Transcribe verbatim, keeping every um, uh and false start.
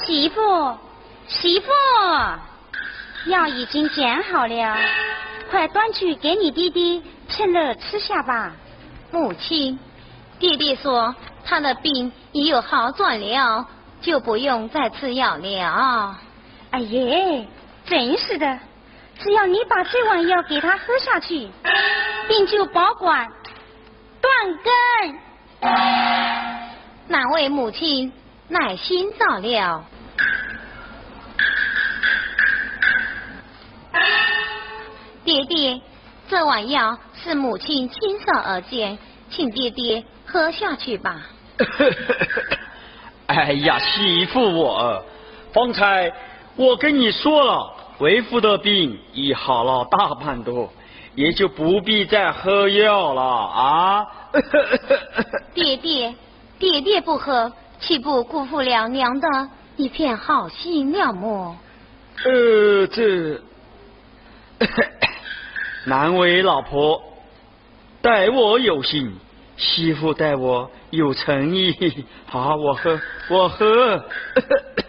媳妇，媳妇，药已经煎好了，快端去给你弟弟趁热吃下吧。 母亲，爹爹说他的病已有好转了，就不用再吃药了。 哎耶，真是的，只要你把这碗药给他喝下去，病就保管断根。 哪位母亲耐心早了。爹爹，这碗药是母亲亲手而煎，请爹爹喝下去吧。 哎呀，媳妇我，方才我跟你说了，为父的病已好了大半多，也就不必再喝药了啊。 爹爹，爹爹不喝，岂不辜负了娘的一片好心了么？ 呃，这难为老婆待我有心，媳妇待我有诚意。好，我喝，我喝。